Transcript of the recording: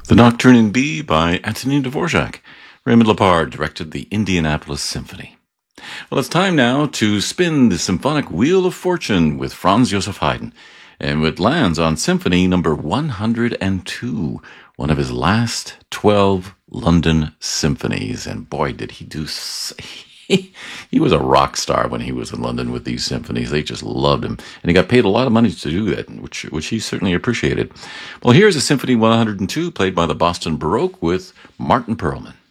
The Nocturne in B by Antonin Dvorak. Raymond Lepard directed the Indianapolis Symphony. Well, it's time now to spin the symphonic wheel of fortune with Franz Joseph Haydn. And it lands on Symphony number 102, one of his last 12 London symphonies. And boy, did he do... He was a rock star when he was in London with these symphonies. They just loved him. And he got paid a lot of money to do that, which he certainly appreciated. Well, here's a Symphony 102 played by the Boston Baroque with Martin Perlman.